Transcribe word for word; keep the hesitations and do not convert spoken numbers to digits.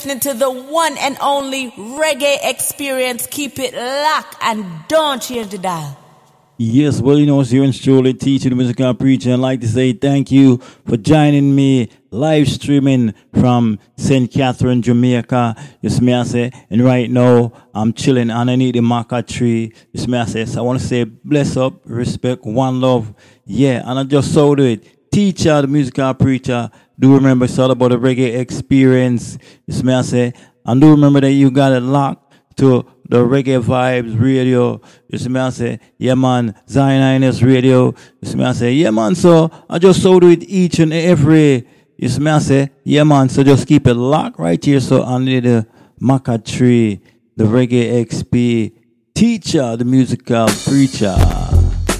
listening to the one and only Reggae Experience. Keep it locked and don't change the dial. Yes, well, you know, it's here and truly teaching the musical preacher. I'd like to say thank you for joining me live streaming from Saint Catherine, Jamaica. Yes, me I say, and right now I'm chilling underneath the maca tree. Yes, me I say, so I want to say bless up, respect, one love. Yeah, and I just saw it. Teacher, the musical preacher. Do remember it's all about the Reggae Experience. Yes, me I say, and do remember that you got it locked to the Reggae Vibes Radio. You see me I say, yeah man, Zion Ines Radio. You see me I say, yeah man, so I just so do it each and every. You see me I say, yeah man, so just keep it locked right here. So under the maca tree, the Reggae X P teacher, the musical preacher.